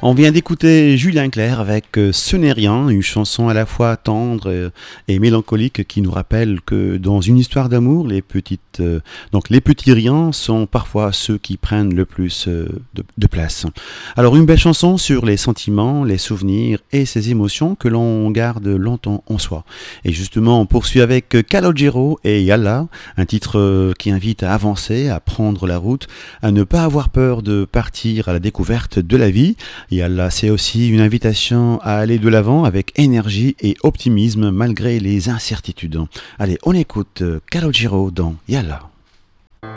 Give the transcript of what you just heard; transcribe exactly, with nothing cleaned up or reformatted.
On vient d'écouter Julien Clerc avec euh, Ce n'est rien, une chanson à la fois tendre euh, et mélancolique qui nous rappelle que dans une histoire d'amour, les petites, euh, donc les petits riens sont parfois ceux qui prennent le plus euh, de, de place. Alors une belle chanson sur les sentiments, les souvenirs et ces émotions que l'on garde longtemps en soi. Et justement, on poursuit avec Calogero et Yalla, un titre euh, qui invite à avancer, à prendre la route, à ne pas avoir peur de partir à la découverte de la vie. Yalla, c'est aussi une invitation à aller de l'avant avec énergie et optimisme malgré les incertitudes. Allez, on écoute Calogero dans Yalla.